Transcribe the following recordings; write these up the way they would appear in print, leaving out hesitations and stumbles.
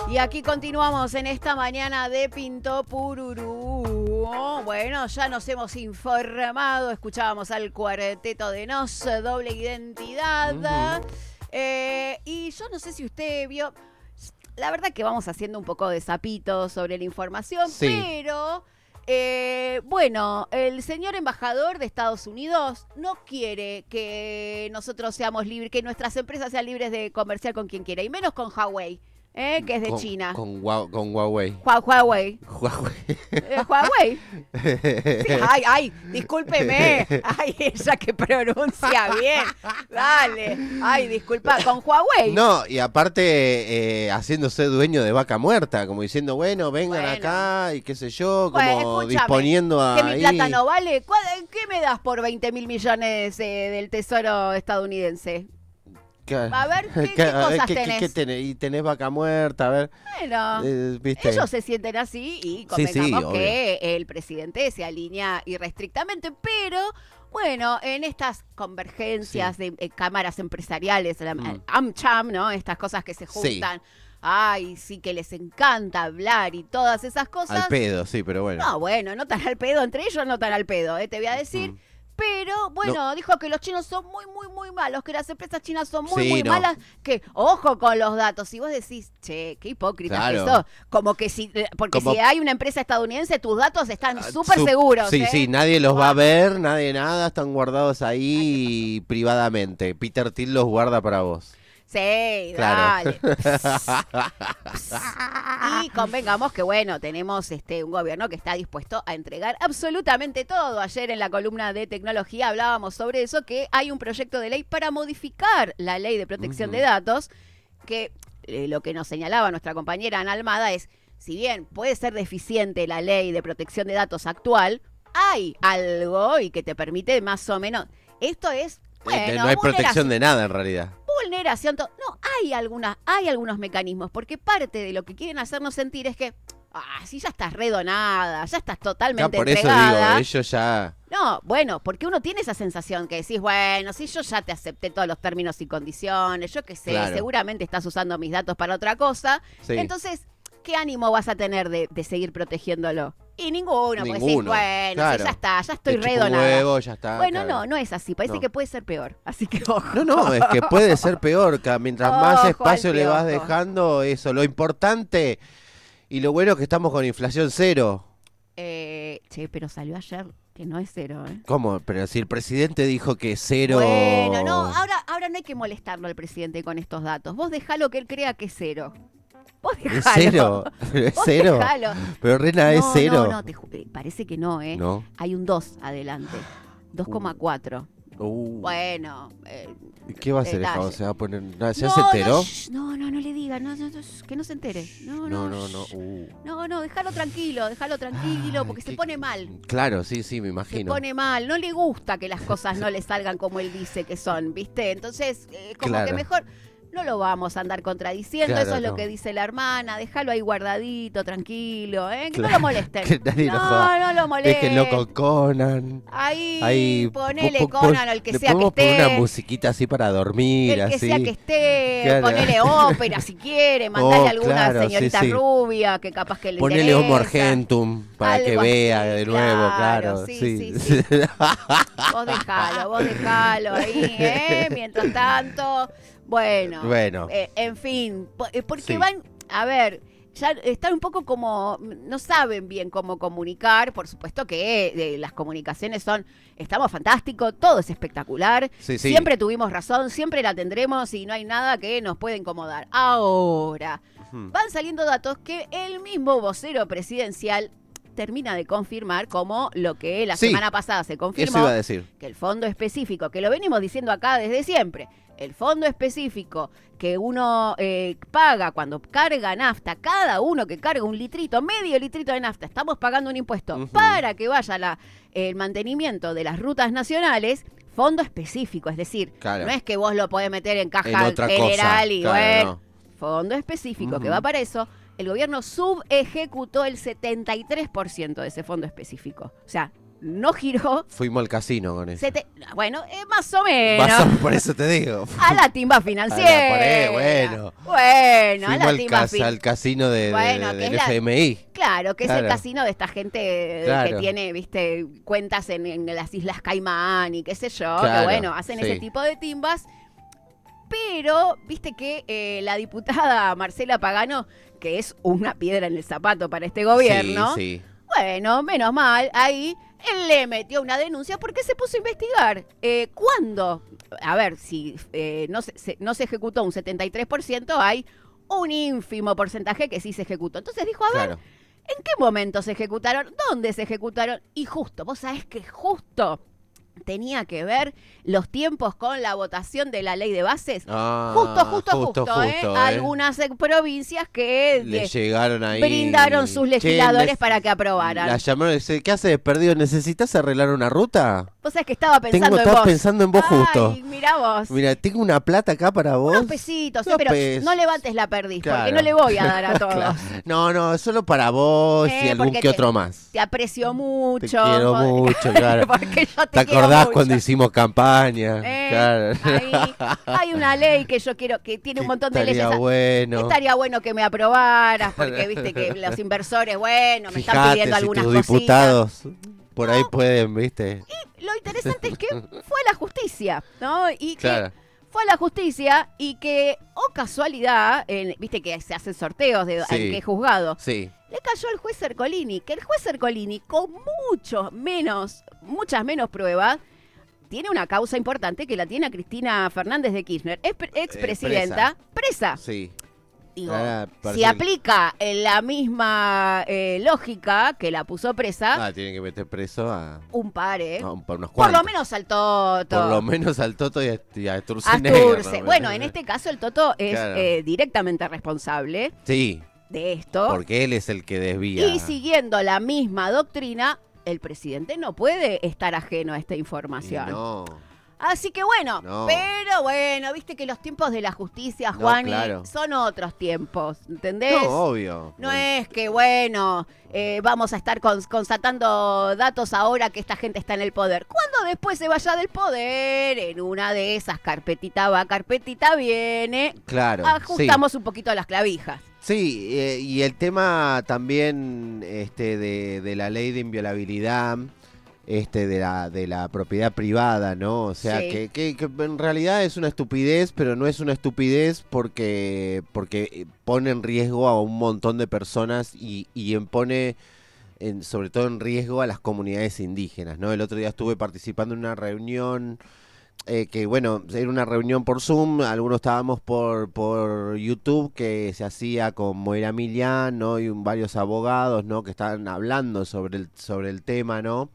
Y aquí continuamos en esta mañana de Pinto Pururú. Bueno, ya nos hemos informado, escuchábamos al cuarteto de Nos, Doble Identidad. Y yo no sé si usted vio, la verdad que vamos haciendo un poco de sapito sobre la información, sí. Pero... bueno, el señor embajador de Estados Unidos no quiere que nosotros seamos libres, que nuestras empresas sean libres de comerciar con quien quiera, y menos con Huawei, que es de China. Con Huawei. Huawei. Huawei. Huawei. Sí, ay, discúlpeme. Ay, ella que pronuncia bien. Dale. Ay, disculpa, con Huawei. No, y aparte haciéndose dueño de vaca muerta, como diciendo, bueno, vengan acá y qué sé yo, como disponiendo a... Que mi plata no vale. ¿Qué me das por 20.000 millones del tesoro estadounidense? A ver, ¿qué cosas tenés? ¿Qué tenés? Y tenés vaca muerta, a ver. Bueno, ¿viste? Ellos se sienten así y convengamos que el presidente se alinea irrestrictamente, pero bueno, en estas convergencias de cámaras empresariales, AmCham, ¿no? Estas cosas que se juntan. Ay, sí que les encanta hablar y todas esas cosas. Al pedo, sí, pero bueno. No, bueno, no tan al pedo, entre ellos no tan al pedo, te voy a decir. Pero, bueno, dijo que los chinos son muy, muy, muy malos, que las empresas chinas son muy malas, que ojo con los datos. Si vos decís, che, qué hipócrita eso, como que porque si hay una empresa estadounidense, tus datos están súper seguros. Sí, nadie los va a ver, nadie nada, están guardados ahí privadamente. Peter Thiel los guarda para vos. Sí, claro. Dale. Y convengamos que, bueno, tenemos un gobierno que está dispuesto a entregar absolutamente todo. Ayer en la columna de tecnología hablábamos sobre eso, que hay un proyecto de ley para modificar la ley de protección de datos, que lo que nos señalaba nuestra compañera Ana Almada es, si bien puede ser deficiente la ley de protección de datos actual, hay algo y que te permite más o menos, esto es... Bueno, no hay protección de nada en realidad. Vulneración, no, hay algunos mecanismos, porque parte de lo que quieren hacernos sentir es que, si ya estás redonada, ya estás totalmente por entregada. Eso digo, ellos ya... No, bueno, porque uno tiene esa sensación que decís, bueno, si yo ya te acepté todos los términos y condiciones, yo qué sé, seguramente estás usando mis datos para otra cosa, entonces, ¿qué ánimo vas a tener de seguir protegiéndolo? Y ninguno, porque decís, bueno, si ya está, ya estoy redonada. Huevo, ya está, bueno, no es así, parece que puede ser peor, así que ojo. No, es que puede ser peor, mientras más espacio le vas dejando, eso, lo importante y lo bueno es que estamos con inflación cero. Che, pero salió ayer que no es cero, ¿eh? ¿Cómo? Pero si el presidente dijo que cero... Bueno, no, ahora no hay que molestarlo al presidente con estos datos, vos dejalo que él crea que es cero. ¿Es cero? ¿Es cero? Pero Rena, ¿es cero? No, parece que no, ¿eh? No. Hay un 2 adelante. 2,4. Bueno. ¿Qué va a hacer? ¿Se va a poner...? ¿Ya se enteró? No le diga. Que no se entere. No, déjalo tranquilo, porque se pone mal. Claro, sí, me imagino. Se pone mal. No le gusta que las cosas no le salgan como él dice que son, ¿viste? Entonces, como que mejor... No lo vamos a andar contradiciendo, eso es lo que dice la hermana, déjalo ahí guardadito, tranquilo, que no lo molesten. Que nadie lo joda. No lo molesten. Déjenlo con Conan. Ahí ponele Conan al que sea que esté. Podemos poner una musiquita así para dormir, el que así. sea que esté, ponele ópera si quiere, mandale alguna señorita rubia que capaz que le ponele interesa. Homo Argentum para que vea de nuevo, claro. Sí. Vos dejalo ahí, mientras tanto... Bueno. En fin, porque van, a ver, ya están un poco como, no saben bien cómo comunicar, por supuesto que las comunicaciones estamos fantásticos, todo es espectacular, siempre tuvimos razón, siempre la tendremos y no hay nada que nos pueda incomodar. Ahora, van saliendo datos que el mismo vocero presidencial termina de confirmar, como lo que la semana pasada se confirmó, eso iba a decir. Que el fondo específico, que lo venimos diciendo acá desde siempre, el fondo específico que uno paga cuando carga nafta, cada uno que carga un litrito, medio litrito de nafta, estamos pagando un impuesto para que vaya el mantenimiento de las rutas nacionales, fondo específico, es decir, no es que vos lo podés meter en caja general y fondo específico que va para eso. El gobierno subejecutó el 73% de ese fondo específico. O sea, no giró. Fuimos al casino con eso. Bueno, más o menos. Por eso te digo. A la timba financiera. Bueno, a la timba al casino del FMI. Claro, que es el casino de esta gente que tiene, viste, cuentas en las Islas Caimán y qué sé yo. Que bueno, hacen ese tipo de timbas. Pero, viste que la diputada Marcela Pagano, que es una piedra en el zapato para este gobierno. Sí. Bueno, menos mal, ahí él le metió una denuncia porque se puso a investigar. ¿Cuándo? A ver, si no se ejecutó un 73%, hay un ínfimo porcentaje que sí se ejecutó. Entonces dijo, a ver, ¿en qué momento se ejecutaron? ¿Dónde se ejecutaron? Y justo, vos sabés que justo tenía que ver los tiempos con la votación de la ley de bases. Justo. Algunas provincias que le llegaron ahí, brindaron sus legisladores para que aprobaran. La llamaron y dice, ¿qué haces, perdido? ¿Necesitas arreglar una ruta? Vos sabés que estaba pensando en vos justo. Mirá vos. Mira, tengo una plata acá para vos. Unos pesitos, pero no levantes la perdiz, porque no le voy a dar a todos. Claro. No, solo para vos y algún que otro más. Te aprecio mucho. Te quiero mucho, claro. Porque yo ¿Te acordás cuando hicimos campaña? Claro. Ahí hay una ley que yo quiero, que tiene un montón de leyes. Estaría bueno que me aprobaras, porque viste que los inversores, me están pidiendo algunas cositas. Diputados por ahí pueden, viste. Y lo interesante es que fue a la justicia, ¿no? Y que fue a la justicia y que, casualidad, viste que se hacen sorteos de en qué juzgado. Sí. Le cayó al juez Ercolini, que el juez Ercolini, con muchas menos pruebas, tiene una causa importante que la tiene a Cristina Fernández de Kirchner, expresidenta, presa. Sí. Digo, si aplica la misma lógica que la puso presa... tiene que meter preso a... Un par, unos cuantos. Por lo menos al Toto. Por lo menos al Toto y a Sturzenegger. Bueno, en este caso el Toto es directamente responsable. Sí. De esto. Porque él es el que desvía. Y siguiendo la misma doctrina, el presidente no puede estar ajeno a esta información. No. Así que bueno, pero bueno, viste que los tiempos de la justicia, Juani, son otros tiempos, ¿entendés? No, obvio. No es que, vamos a estar constatando datos ahora que esta gente está en el poder. Cuando después se vaya del poder, en una de esas, carpetita va, carpetita viene, ajustamos un poquito las clavijas. Sí, y el tema también de la ley de inviolabilidad, de la propiedad privada, ¿no? O sea, que en realidad es una estupidez, pero no es una estupidez porque pone en riesgo a un montón de personas y pone sobre todo en riesgo a las comunidades indígenas, ¿no? El otro día estuve participando en una reunión era una reunión por Zoom, algunos estábamos por YouTube, que se hacía con Moira Milian, ¿no? Y varios abogados, ¿no? Que estaban hablando sobre el tema, ¿no?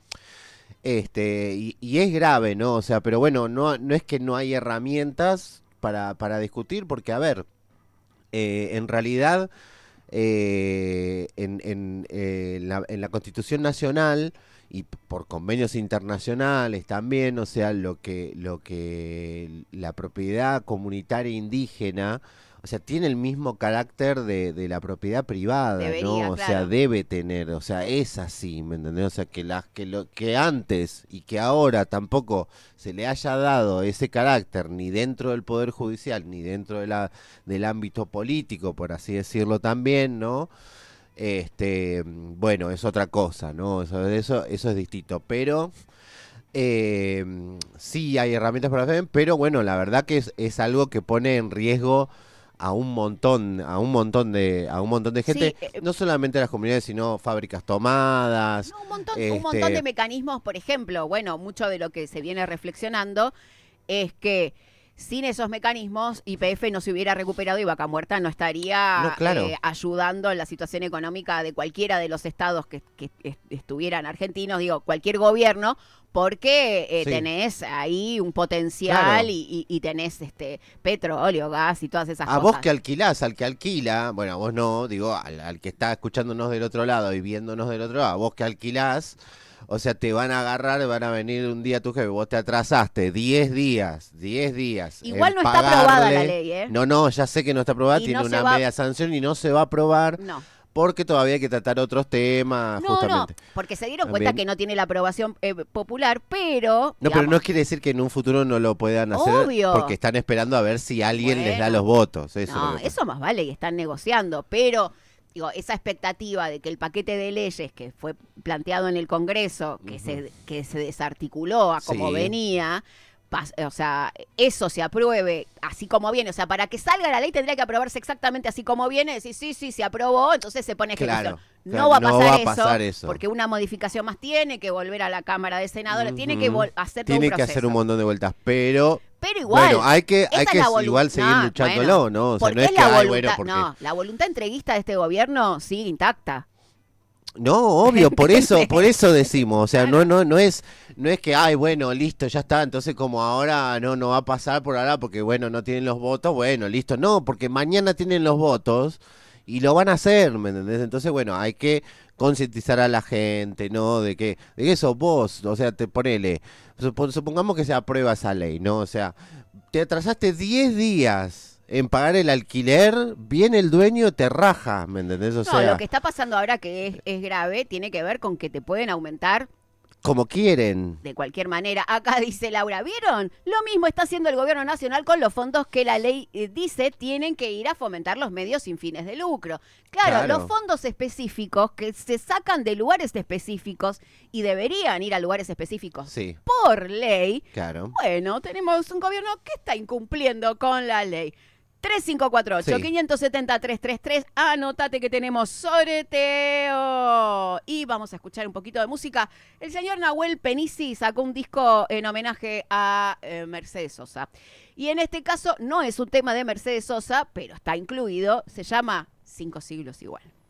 Y es grave, ¿no? O sea, pero bueno, no es que no hay herramientas para discutir, porque a ver, en realidad en la Constitución Nacional y por convenios internacionales también, o sea, lo que la propiedad comunitaria indígena, o sea, tiene el mismo carácter de la propiedad privada, debería, ¿no? O sea, debe tener, o sea, es así, ¿me entendés? O sea, que antes y que ahora tampoco se le haya dado ese carácter ni dentro del Poder Judicial ni dentro del ámbito político, por así decirlo también, ¿no? Bueno, es otra cosa, ¿no? Eso es distinto, pero sí hay herramientas para hacer, pero bueno, la verdad que es algo que pone en riesgo a un montón de gente, no solamente las comunidades, sino fábricas tomadas. No, un montón de mecanismos, por ejemplo, bueno, mucho de lo que se viene reflexionando es que sin esos mecanismos, YPF no se hubiera recuperado y Vaca Muerta no estaría ayudando en la situación económica de cualquiera de los estados que estuvieran argentinos, digo, cualquier gobierno, porque tenés ahí un potencial y tenés petróleo, gas y todas esas cosas. A vos que alquilás, al que alquila, bueno, a vos no, digo, al que está escuchándonos del otro lado y viéndonos del otro lado, a vos que alquilás, o sea, te van a agarrar, van a venir un día tu jefe, vos te atrasaste 10 días. Igual no está aprobada la ley, ¿eh? No, ya sé que no está aprobada, tiene una media sanción y no se va a aprobar. No. porque todavía hay que tratar otros temas. No, porque se dieron cuenta que no tiene la aprobación popular, pero... No, pero no quiere decir que en un futuro no lo puedan hacer, obvio, porque están esperando a ver si alguien les da los votos. Eso más vale, y están negociando, pero... Digo, esa expectativa de que el paquete de leyes que fue planteado en el Congreso, que se desarticuló a como venía, o sea, eso se apruebe así como viene. O sea, para que salga la ley tendría que aprobarse exactamente así como viene, decir sí, se aprobó, entonces se pone ejecución. No va a pasar eso, porque una modificación más tiene que volver a la Cámara de Senadores, tiene que hacer todo un proceso. Tiene que hacer un montón de vueltas, pero igual, bueno, hay que igual seguir luchándolo, ¿no? O sea, no es que no, la voluntad entreguista de este gobierno sigue intacta. No, obvio, por eso decimos, o sea, no es que bueno, listo, ya está, entonces como ahora no va a pasar por ahora porque bueno, no tienen los votos, bueno, listo, no, porque mañana tienen los votos y lo van a hacer, ¿me entendés? Entonces, bueno, hay que concientizar a la gente, ¿no? De que eso vos, o sea, supongamos que se aprueba esa ley, ¿no? O sea, te atrasaste 10 días en pagar el alquiler, viene el dueño, te raja, ¿me entendés? O sea, lo que está pasando ahora que es grave tiene que ver con que te pueden aumentar como quieren. De cualquier manera, acá dice Laura, ¿vieron? Lo mismo está haciendo el gobierno nacional con los fondos que la ley dice tienen que ir a fomentar los medios sin fines de lucro. Claro, los fondos específicos que se sacan de lugares específicos y deberían ir a lugares específicos por ley. Claro. Bueno, tenemos un gobierno que está incumpliendo con la ley. 3548-570-333. Anótate que tenemos sorteo. Y vamos a escuchar un poquito de música. El señor Nahuel Penisi sacó un disco en homenaje a Mercedes Sosa. Y en este caso no es un tema de Mercedes Sosa, pero está incluido. Se llama 5 siglos igual.